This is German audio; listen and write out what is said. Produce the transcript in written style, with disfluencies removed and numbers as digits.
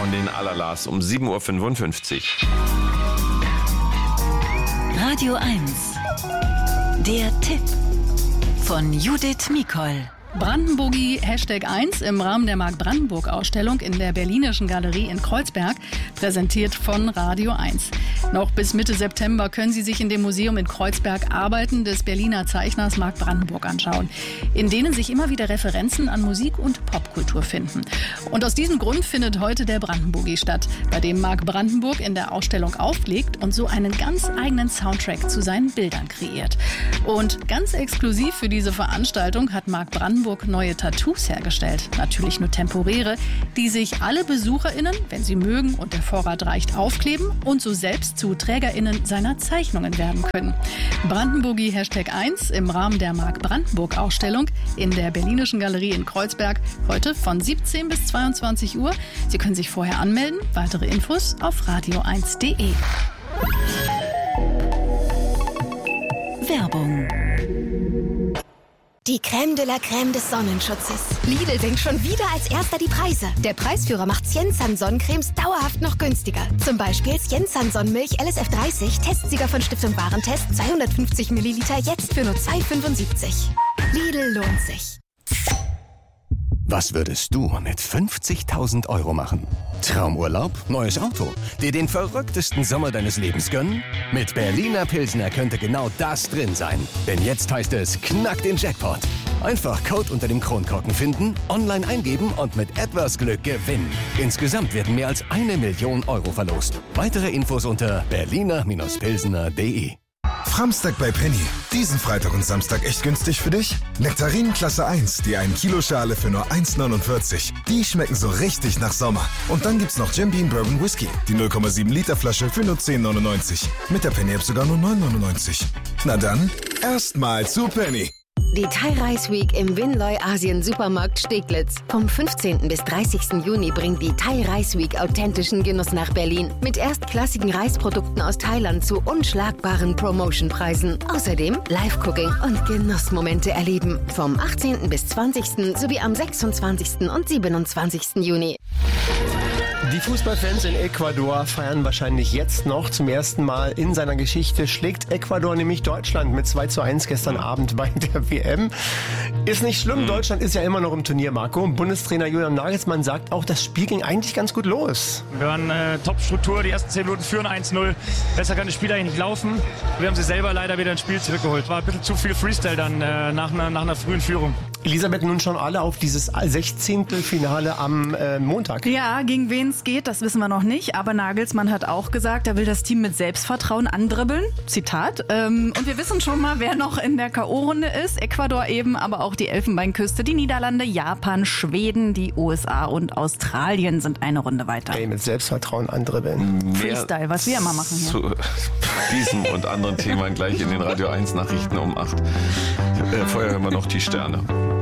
von den Alalas um 7.55 Uhr. Radio 1. Der Tipp von Judith Mikol. Brandenburgi #1 im Rahmen der Mark-Brandenburg-Ausstellung in der Berlinischen Galerie in Kreuzberg, präsentiert von Radio 1. Noch bis Mitte September können Sie sich in dem Museum in Kreuzberg Arbeiten des Berliner Zeichners Mark Brandenburg anschauen, in denen sich immer wieder Referenzen an Musik und Popkultur finden. Und aus diesem Grund findet heute der Brandenburgi statt, bei dem Mark Brandenburg in der Ausstellung auflegt und so einen ganz eigenen Soundtrack zu seinen Bildern kreiert. Und ganz exklusiv für diese Veranstaltung hat Mark Brandenburg neue Tattoos hergestellt, natürlich nur temporäre, die sich alle BesucherInnen, wenn sie mögen und der Vorrat reicht, aufkleben und so selbst zu TrägerInnen seiner Zeichnungen werden können. Brandenburgi #1 im Rahmen der Mark-Brandenburg-Ausstellung in der Berlinischen Galerie in Kreuzberg, heute von 17 bis 22 Uhr. Sie können sich vorher anmelden. Weitere Infos auf radio1.de. Werbung. Die Crème de la Crème des Sonnenschutzes. Lidl senkt schon wieder als erster die Preise. Der Preisführer macht Siensan Sonnencremes dauerhaft noch günstiger. Zum Beispiel Siensan Sonnenmilch LSF 30, Testsieger von Stiftung Warentest, 250 Milliliter, jetzt für nur 2,75. Lidl lohnt sich. Was würdest du mit 50.000 € machen? Traumurlaub? Neues Auto? Dir den verrücktesten Sommer deines Lebens gönnen? Mit Berliner Pilsner könnte genau das drin sein. Denn jetzt heißt es, knack den Jackpot. Einfach Code unter dem Kronkorken finden, online eingeben und mit etwas Glück gewinnen. Insgesamt werden mehr als 1 Million € verlost. Weitere Infos unter berliner-pilsner.de. Framstag bei Penny. Diesen Freitag und Samstag echt günstig für dich? Nektarinen Klasse 1, die 1 Kilo Schale für nur 1,49. Die schmecken so richtig nach Sommer. Und dann gibt's noch Jim Beam Bourbon Whisky, die 0,7 Liter Flasche für nur 10,99. Mit der Penny App sogar nur 9,99. Na dann, erstmal zu Penny. Die Thai Rice Week im Winloy Asien Supermarkt Steglitz. Vom 15. bis 30. Juni bringt die Thai Rice Week authentischen Genuss nach Berlin. Mit erstklassigen Reisprodukten aus Thailand zu unschlagbaren Promotionpreisen. Außerdem Live-Cooking und Genussmomente erleben. Vom 18. bis 20. sowie am 26. und 27. Juni. Die Fußballfans in Ecuador feiern wahrscheinlich jetzt noch zum ersten Mal in seiner Geschichte. Schlägt Ecuador nämlich Deutschland mit 2:1 gestern Abend bei der WM. Ist nicht schlimm, Deutschland ist ja immer noch im Turnier, Marco. Bundestrainer Julian Nagelsmann sagt auch, das Spiel ging eigentlich ganz gut los. Wir waren Top-Struktur, die ersten 10 Minuten führen 1-0. Besser kann das Spiel eigentlich nicht laufen. Wir haben sie selber leider wieder ins Spiel zurückgeholt. War ein bisschen zu viel Freestyle dann nach einer frühen Führung. Elisabeth, nun schon alle auf dieses 16. Finale am Montag. Ja, gegen wen es geht, das wissen wir noch nicht. Aber Nagelsmann hat auch gesagt, er will das Team mit Selbstvertrauen andribbeln. Zitat. Und wir wissen schon mal, wer noch in der K.O.-Runde ist. Ecuador eben, aber auch die Elfenbeinküste, die Niederlande, Japan, Schweden, die USA und Australien sind eine Runde weiter. Hey, mit Selbstvertrauen andribbeln. Freestyle, was wir immer machen hier. Zu diesem und anderen Themen gleich in den Radio 1 Nachrichten um 8. Vorher hören wir noch die Sterne.